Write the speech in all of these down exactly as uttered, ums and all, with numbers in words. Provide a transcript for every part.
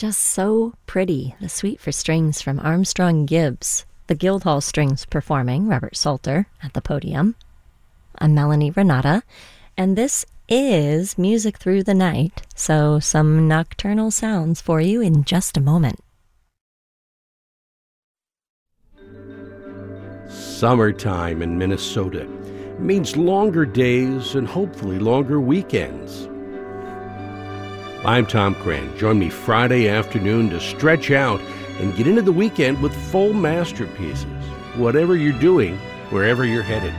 Just so pretty. The Suite for Strings from Armstrong Gibbs. The Guildhall Strings performing, Robert Salter at the podium. I'm Melanie Renata, and this is Music Through the Night, so some nocturnal sounds for you in just a moment. Summertime in Minnesota means longer days and hopefully longer weekends. I'm Tom Cran. Join me Friday afternoon to stretch out and get into the weekend with full masterpieces, whatever you're doing, wherever you're headed.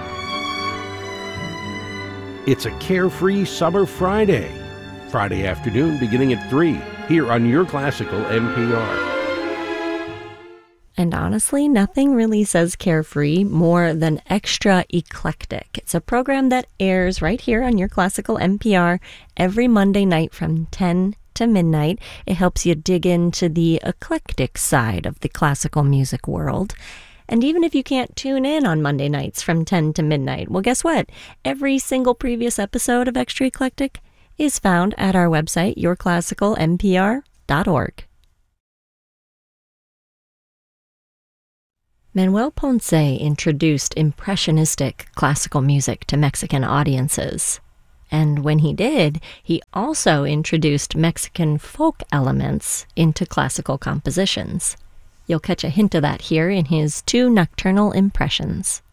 It's a carefree summer Friday. Friday afternoon beginning at three, here on Your Classical N P R. And honestly, nothing really says carefree more than extra eclectic. It's a program that airs right here on Your Classical N P R every Monday night from ten to midnight. It helps you dig into the eclectic side of the classical music world. And even if you can't tune in on Monday nights from ten to midnight, well, guess what? Every single previous episode of Extra Eclectic is found at our website, your classical n p r dot org. Manuel Ponce introduced impressionistic classical music to Mexican audiences. And when he did, he also introduced Mexican folk elements into classical compositions. You'll catch a hint of that here in his two nocturnal impressions.